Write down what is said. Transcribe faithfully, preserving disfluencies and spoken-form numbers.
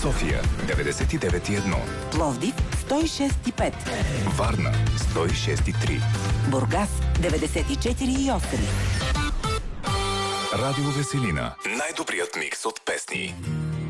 София деветдесет и девет и едно, Пловдив сто и шест и пет, Варна сто и шест и три, Бургас деветдесет и четири и осем. Радио Веселина. Най-добрият микс от песни.